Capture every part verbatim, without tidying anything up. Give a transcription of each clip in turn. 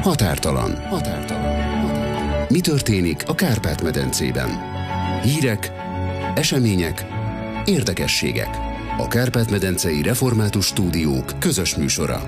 Határtalan. Határtalan. Mi történik a Kárpát-medencében? Hírek, események, érdekességek. A Kárpát-medencei Református Stúdiók közös műsora.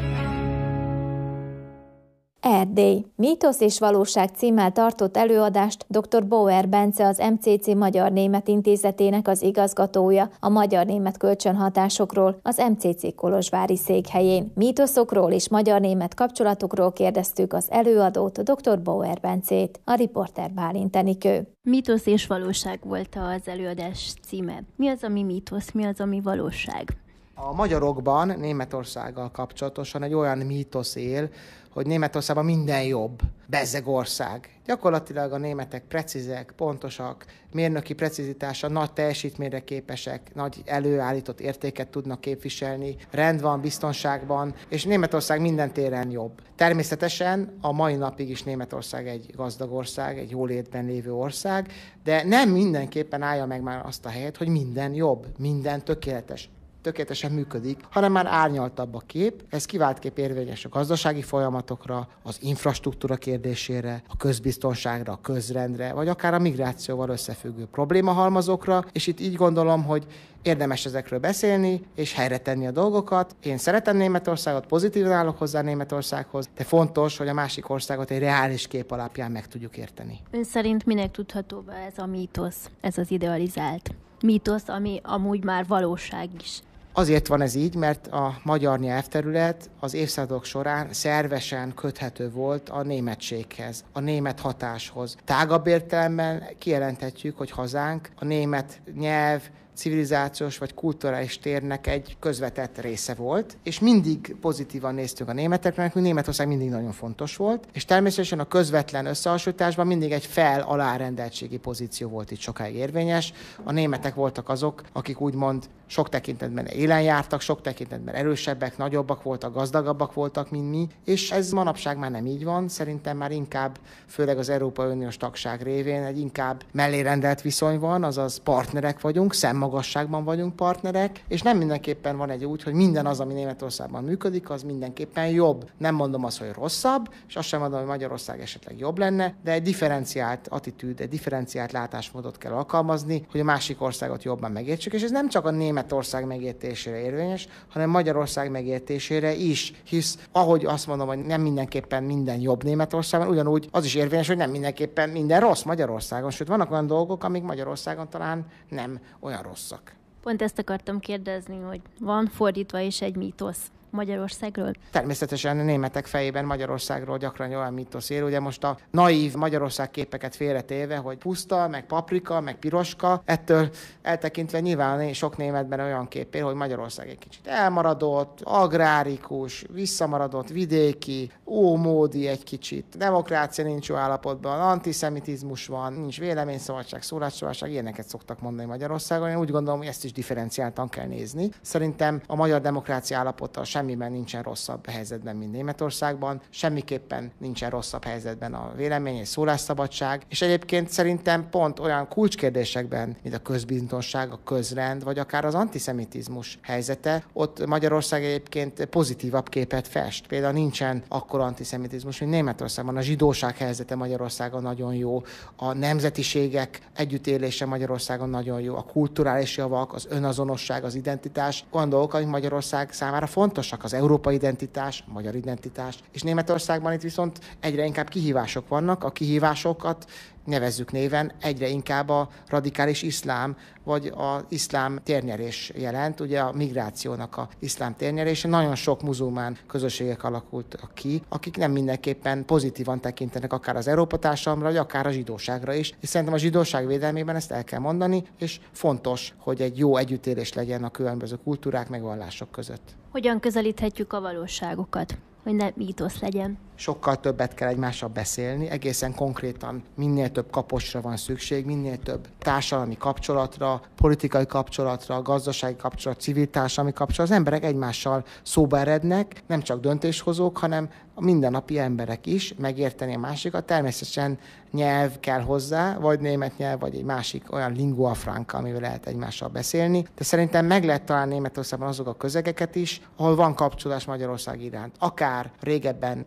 Erdély. Mítosz és valóság címmel tartott előadást dr. Bauer Bence, az em cé cé Magyar-Német Intézetének az igazgatója a magyar-német kölcsönhatásokról az em cé cé kolozsvári székhelyén. Mítoszokról és magyar-német kapcsolatokról kérdeztük az előadót, dr. Bauer Bencét, a riporter Bálint Enikő. Mítosz és valóság volt az előadás címe. Mi az, ami mítosz, mi az, ami valóság? A magyarokban Németországgal kapcsolatosan egy olyan mítosz él, hogy Németországban minden jobb, bezzeg ország. Gyakorlatilag a németek precízek, pontosak, mérnöki precizitása, nagy teljesítményre képesek, nagy előállított értéket tudnak képviselni, rend van, biztonságban, és Németország minden téren jobb. Természetesen a mai napig is Németország egy gazdag ország, egy jólétben lévő ország, de nem mindenképpen állja meg már azt a helyet, hogy minden jobb, minden tökéletes. tökéletesen működik, hanem már árnyaltabb a kép. Ez kiváltképp érvényes a gazdasági folyamatokra, az infrastruktúra kérdésére, a közbiztonságra, a közrendre, vagy akár a migrációval összefüggő problémahalmazokra, és itt így gondolom, hogy érdemes ezekről beszélni, és helyre tenni a dolgokat. Én szeretem Németországot, pozitívan állok hozzá Németországhoz, de fontos, hogy a másik országot egy reális kép alapján meg tudjuk érteni. Ön szerint minek tudható be ez a mítosz, ez az idealizált mítosz, ami amúgy már valóság is? Azért van ez így, mert a magyar nyelvterület az évszázadok során szervesen köthető volt a németséghez, a német hatáshoz. Tágabb értelemben kijelenthetjük, hogy hazánk a német nyelv, civilizációs vagy kulturális térnek egy közvetett része volt, és mindig pozitívan néztünk a németekre, nekünk Németország mindig nagyon fontos volt, és természetesen a közvetlen összehasonlításban mindig egy fel-alárendeltségi pozíció volt itt sokáig érvényes. A németek voltak azok, akik úgymond sok tekintetben élen jártak, sok tekintetben erősebbek, nagyobbak voltak, gazdagabbak voltak, mint mi, és ez manapság már nem így van, szerintem már inkább, főleg az Európai Uniós tagság révén egy inkább mellérendelt viszony van, azaz partnerek vagyunk, szemmagasságban vagyunk partnerek, és nem mindenképpen van egy úgy, hogy minden az, ami Németországban működik, az mindenképpen jobb. Nem mondom azt, hogy rosszabb, és azt sem mondom, hogy Magyarország esetleg jobb lenne, de egy differenciált attitűd, egy differenciált látásmódot kell alkalmazni, hogy a másik országot jobban megértsük, és ez nem csak a Németország megértésére érvényes, hanem Magyarország megértésére is, hisz ahogy azt mondom, hogy nem mindenképpen minden jobb Németországban, ugyanúgy az is érvényes, hogy nem mindenképpen minden rossz Magyarországon, sőt vannak olyan dolgok, amik Magyarországon talán nem olyan rosszak. Pont ezt akartam kérdezni, hogy van fordítva is egy mítosz Magyarországról? Természetesen a németek fejében Magyarországról gyakran olyan mítosz él. Ugye most a naív Magyarország képeket félretéve, hogy puszta, meg paprika, meg piroska, ettől eltekintve nyilván sok németben olyan kép él, hogy Magyarország egy kicsit elmaradott, agrárikus, visszamaradott, vidéki, ómódi egy kicsit, demokrácia nincs jó állapotban, antiszemitizmus van, nincs véleményszabadság, szólásszabadság, ilyeneket szoktak mondani Magyarországon. Én úgy gondolom, hogy ezt is differenciáltan kell nézni. Szerintem a magyar demokrácia állapota semmiben nincsen rosszabb helyzetben, mint Németországban, semmiképpen nincsen rosszabb helyzetben a vélemény és szólásszabadság, és egyébként szerintem pont olyan kulcskérdésekben, mint a közbiztonság, a közrend, vagy akár az antiszemitizmus helyzete, ott Magyarország egyébként pozitívabb képet fest. Például nincsen akkora antiszemitizmus, mint Németországban. A zsidóság helyzete Magyarországon nagyon jó, a nemzetiségek együttélése Magyarországon nagyon jó, a kulturális javak, az önazonosság, az identitás, olyan dolgok, amik Magyarország számára fontosak, az európai identitás, a magyar identitás, és Németországban itt viszont egyre inkább kihívások vannak, a kihívásokat nevezzük néven, egyre inkább a radikális iszlám, vagy az iszlám térnyerés jelent, ugye a migrációnak a iszlám térnyerése. Nagyon sok muzulmán közösségek alakultak ki, akik nem mindenképpen pozitívan tekintenek akár az Európa társadalomra, vagy akár a zsidóságra is. És szerintem a zsidóság védelmében ezt el kell mondani, és fontos, hogy egy jó együttélés legyen a különböző kultúrák, meg vallások között. Hogyan közelíthetjük a valóságokat, hogy ne mítosz legyen? Sokkal többet kell egymással beszélni, egészen konkrétan minél több kapocsra van szükség, minél több társadalmi kapcsolatra, politikai kapcsolatra, gazdasági kapcsolat, civil társadalmi kapcsolat. Az emberek egymással szóba erednek, nem csak döntéshozók, hanem a mindennapi emberek is megérteni a másikat. Természetesen nyelv kell hozzá, vagy német nyelv, vagy egy másik olyan lingua franca, amivel lehet egymással beszélni. De szerintem meg lehet találni Németországban azok a közegeket is, ahol van kapcsolás Magyarország iránt. Akár régebben kitelepített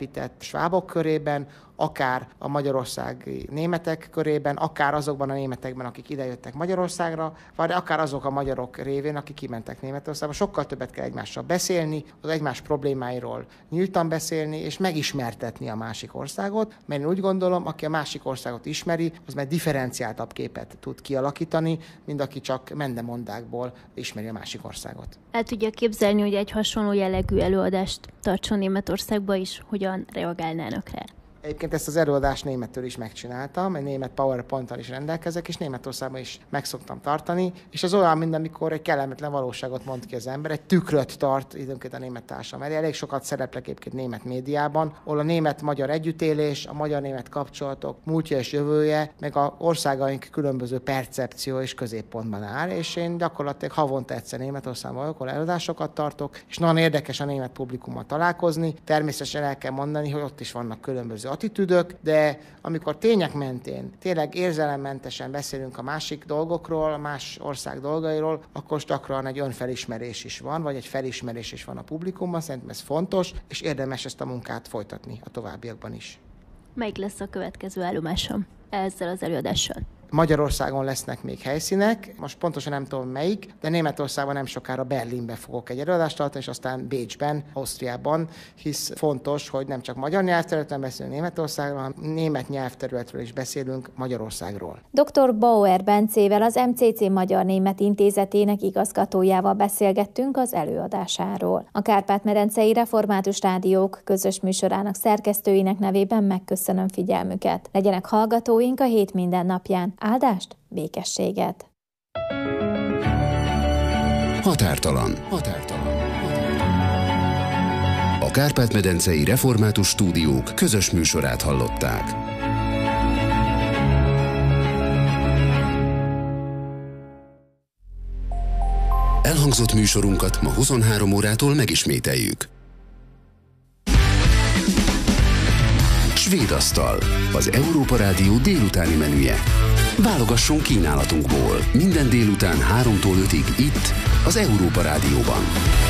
telepített svábok körében, akár a magyarországi németek körében, akár azokban a németekben, akik idejöttek Magyarországra, vagy akár azok a magyarok révén, akik kimentek Németországba. Sokkal többet kell egymással beszélni, az egymás problémáiról nyíltan beszélni, és megismertetni a másik országot, mert én úgy gondolom, aki a másik országot ismeri, az már differenciáltabb képet tud kialakítani, mint aki csak mendemondákból ismeri a másik országot. El tudja képzelni, hogy egy hasonló jellegű előadást tartson Németországba is, hogyan reagálnának rá? Egyébként ezt az előadást németül is megcsináltam, egy német PowerPoint-tal is rendelkezek, és Németországban is meg szoktam tartani, és az olyan, mint amikor egy kellemetlen valóságot mond ki az ember, egy tükröt tart időnként a német társam. Mert elég sokat szereplek egyébként német médiában, ahol a német-magyar együttélés, a magyar-német kapcsolatok múltja és jövője, meg a országaink különböző percepció és középpontban áll, és én gyakorlatilag havonta egyszer Németországban vagyok, ahol előadásokat tartok, és nagyon érdekes a német publikummal találkozni. Természetesen el kell mondani, hogy ott is vannak különböző attitűdök, de amikor tények mentén, tényleg érzelemmentesen beszélünk a másik dolgokról, a más ország dolgairól, akkor gyakran egy önfelismerés is van, vagy egy felismerés is van a publikumban. Szerintem ez fontos, és érdemes ezt a munkát folytatni a továbbiakban is. Melyik lesz a következő állomásom ezzel az előadással? Magyarországon lesznek még helyszínek, most pontosan nem tudom melyik, de Németországban nem sokára Berlinbe fogok egy előadást tartani, és aztán Bécsben, Ausztriában, hisz fontos, hogy nem csak magyar nyelvterületen beszélünk Németországról, hanem német nyelvterületről is beszélünk Magyarországról. doktor Bauer Bencével, az em cé cé Magyar-Német Intézetének igazgatójával beszélgettünk az előadásáról. A Kárpát-medencei Református Rádiók közös műsorának szerkesztőinek nevében megköszönöm figyelmüket. Legyenek hallgatóink a hét minden napján. Áldást, békességet! Határtalan. Határtalan. A Kárpát-medencei Református Stúdiók közös műsorát hallották. Elhangzott műsorunkat ma huszonhárom órától megismételjük. Svéd asztal, az Európa Rádió délutáni menüje. Válogassunk kínálatunkból. Minden délután háromtól ötig itt, az Európa Rádióban.